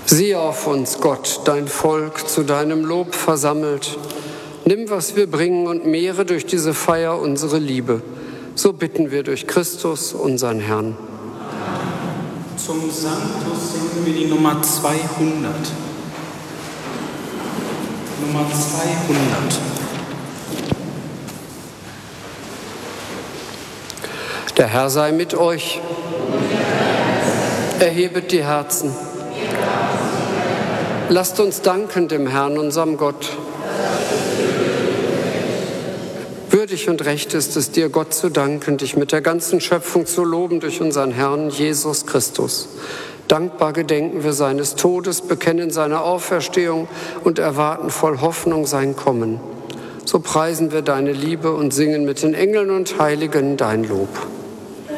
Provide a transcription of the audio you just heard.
Sieh auf uns, Gott, dein Volk zu deinem Lob versammelt. Nimm, was wir bringen, und mehre durch diese Feier unsere Liebe. So bitten wir durch Christus, unseren Herrn. Zum Sanctus singen wir die Nummer 200. Nummer 200. Der Herr sei mit euch. Erhebet die Herzen. Lasst uns danken dem Herrn, unserem Gott. Würdig und recht ist es dir, Gott zu danken, dich mit der ganzen Schöpfung zu loben durch unseren Herrn Jesus Christus. Dankbar gedenken wir seines Todes, bekennen seine Auferstehung und erwarten voll Hoffnung sein Kommen. So preisen wir deine Liebe und singen mit den Engeln und Heiligen dein Lob.